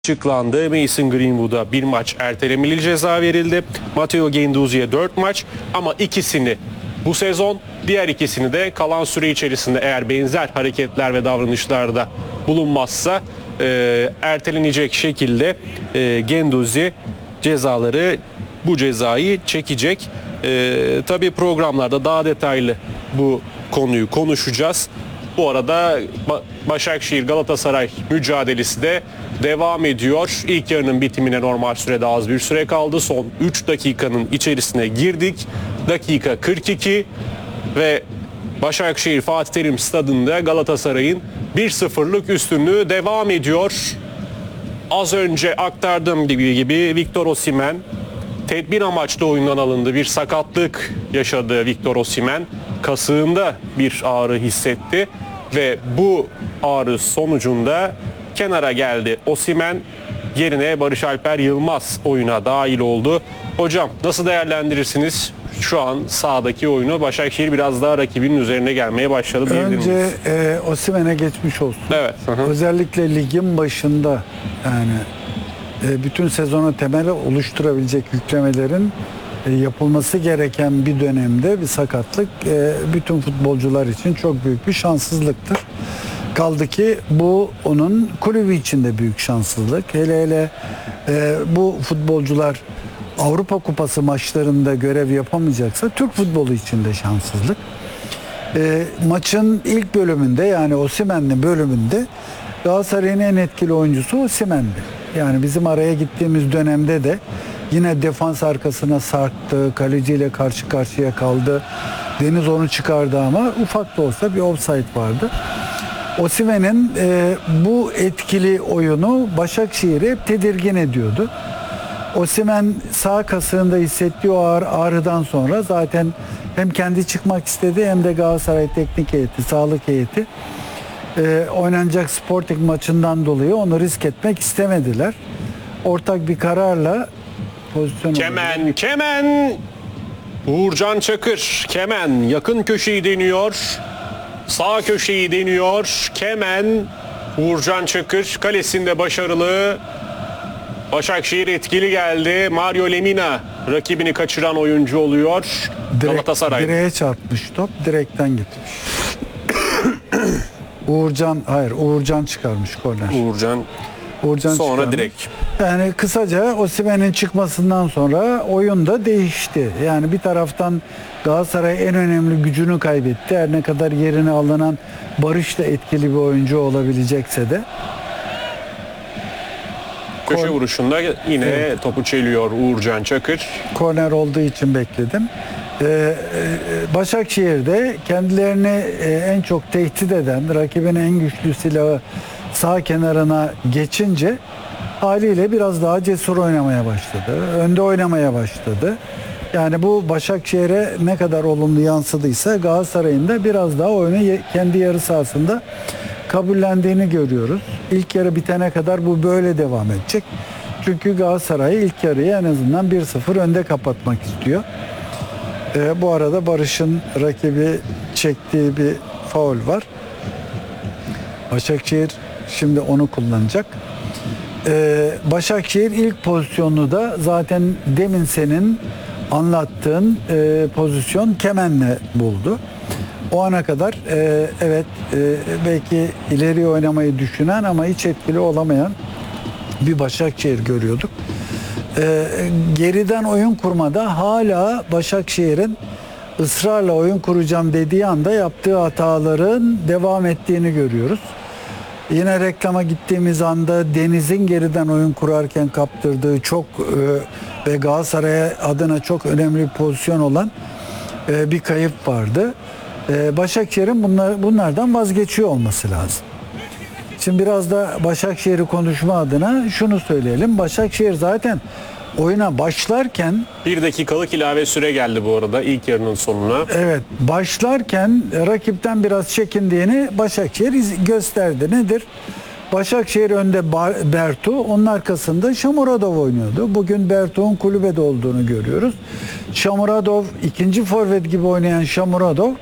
açıklandı. Mason Greenwood'a bir maç ertelemeli ceza verildi. Matteo Guendouzi'ye 4 maç ama ikisini bu sezon, diğer ikisini de kalan süre içerisinde eğer benzer hareketler ve davranışlarda bulunmazsa ertelenecek şekilde Guendouzi bu cezayı çekecek. Tabii programlarda daha detaylı bu konuyu konuşacağız. Bu arada Başakşehir Galatasaray mücadelesi de devam ediyor. İlk yarının bitimine normal sürede az bir süre kaldı. Son 3 dakikanın içerisine girdik. Dakika 42 ve Başakşehir Fatih Terim Stadı'nda Galatasaray'ın 1-0'lık üstünlüğü devam ediyor. Az önce aktardığım gibi Victor Osimhen tedbir amaçlı oyundan alındı. Bir sakatlık yaşadı Victor Osimhen. Kasığında bir ağrı hissetti ve bu ağrı sonucunda kenara geldi. Osimhen yerine Barış Alper Yılmaz oyuna dahil oldu. Hocam nasıl değerlendirirsiniz şu an sahadaki oyunu? Başakşehir biraz daha rakibinin üzerine gelmeye başladı diyebiliriz. Önce Osimhen'e geçmiş olsun. Evet. Özellikle ligin başında yani bütün sezonu temel oluşturabilecek yüklemelerin yapılması gereken bir dönemde bir sakatlık bütün futbolcular için çok büyük bir şanssızlıktır. Kaldı ki bu onun kulübü için de büyük şanssızlık. Hele bu futbolcular Avrupa Kupası maçlarında görev yapamayacaksa Türk futbolu için de şanssızlık. Maçın ilk bölümünde yani Osimhen'li bölümünde Galatasaray'ın en etkili oyuncusu Osimhen'di. Yani bizim araya gittiğimiz dönemde de yine defans arkasına sarktı, kaleciyle karşı karşıya kaldı. Deniz onu çıkardı ama ufak da olsa bir offside vardı. Osimhen'in bu etkili oyunu Başakşehir'i hep tedirgin ediyordu. Osimhen sağ kasığında hissettiği o ağrıdan sonra zaten hem kendi çıkmak istedi hem de Galatasaray teknik heyeti, sağlık heyeti oynanacak Sporting maçından dolayı onu risk etmek istemediler. Ortak bir kararla pozisyon Kemen Uğurcan Çakır yakın köşeyi deniyor. Sağ köşeyi deniyor. Uğurcan Çakır kalesinde başarılı. Başakşehir etkili geldi. Mario Lemina rakibini kaçıran oyuncu oluyor. Galatasaray. Direğe çarpmış top. Direkten gitmiş. Uğurcan çıkarmış korner. Uğurcan sonra çıkarmış. direkt. Yani kısaca Osimhen'in çıkmasından sonra oyun da değişti. Yani bir taraftan Galatasaray en önemli gücünü kaybetti. Her ne kadar yerine alınan Barış da etkili bir oyuncu olabilecekse de. Köşe vuruşunda yine topu çeliyor Uğurcan Çakır. Korner olduğu için bekledim. Başakşehir'de kendilerini en çok tehdit eden, rakibin en güçlü silahı sağ kenarına geçince haliyle biraz daha cesur oynamaya başladı. Önde oynamaya başladı. Yani bu Başakşehir'e ne kadar olumlu yansıdıysa Galatasaray'ın da biraz daha oyunu kendi yarı sahasında kabullendiğini görüyoruz. İlk yarı bitene kadar bu böyle devam edecek. Çünkü Galatasaray ilk yarıyı en azından 1-0 önde kapatmak istiyor. Bu arada Barış'ın rakibi çektiği bir faul var. Başakşehir şimdi onu kullanacak. Başakşehir ilk pozisyonunu da zaten demin senin anlattığın pozisyon Kemen'le buldu. O ana kadar belki ileri oynamayı düşünen ama hiç etkili olamayan bir Başakşehir görüyorduk. Geriden oyun kurmada hala Başakşehir'in ısrarla oyun kuracağım dediği anda yaptığı hataların devam ettiğini görüyoruz. Yine reklama gittiğimiz anda Deniz'in geriden oyun kurarken kaptırdığı çok ve Galatasaray adına çok önemli bir pozisyon olan bir kayıp vardı. Başakşehir'in bunlardan vazgeçiyor olması lazım. Şimdi biraz da Başakşehir'i konuşma adına şunu söyleyelim. Başakşehir zaten oyuna başlarken 1 dakikalık ilave süre geldi bu arada ilk yarının sonuna. Evet, başlarken rakipten biraz çekindiğini Başakşehir gösterdi. Nedir? Başakşehir önde Bertu, onun arkasında Shomurodov oynuyordu. Bugün Bertu'nun kulübede olduğunu görüyoruz. Shomurodov, ikinci forvet gibi oynayan Shomurodov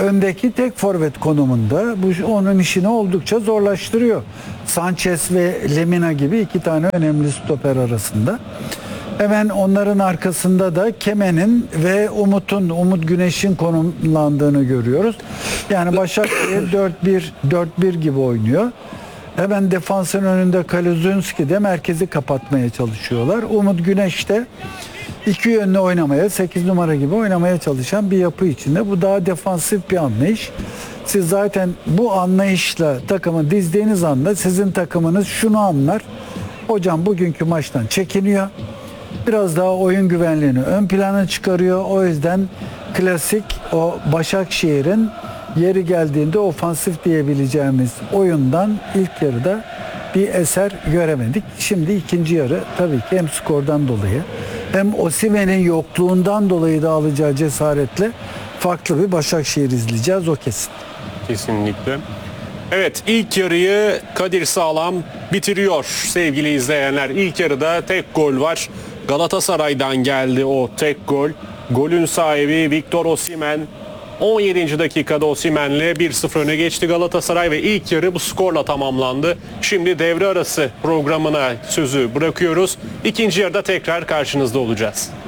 öndeki tek forvet konumunda. Bu onun işini oldukça zorlaştırıyor. Sanchez ve Lemina gibi iki tane önemli stoper arasında. Hemen onların arkasında da Kemen'in ve Umut Güneş'in konumlandığını görüyoruz. Yani Başakşehir 4-1 gibi oynuyor. Hemen defansın önünde Kaluzunski de merkezi kapatmaya çalışıyorlar. Umut Güneş de iki yönlü oynamaya, 8 numara gibi oynamaya çalışan bir yapı içinde. Bu daha defansif bir anlayış. Siz zaten bu anlayışla takımı dizdiğiniz anda sizin takımınız şunu anlar. Hocam bugünkü maçtan çekiniyor. Biraz daha oyun güvenliğini ön plana çıkarıyor. O yüzden klasik o Başakşehir'in yeri geldiğinde ofansif diyebileceğimiz oyundan ilk yarıda bir eser göremedik. Şimdi ikinci yarı tabii ki hem skordan dolayı hem Osimhen'in yokluğundan dolayı da alacağı cesaretle farklı bir Başakşehir izleyeceğiz, o kesin. Kesinlikle. Evet, ilk yarıyı Kadir Sağlam bitiriyor sevgili izleyenler. İlk yarıda tek gol var. Galatasaray'dan geldi o tek gol. Golün sahibi Victor Osimhen. 17. dakikada Osimhen'le 1-0 öne geçti Galatasaray ve ilk yarı bu skorla tamamlandı. Şimdi devre arası programına sözü bırakıyoruz. İkinci yarıda tekrar karşınızda olacağız.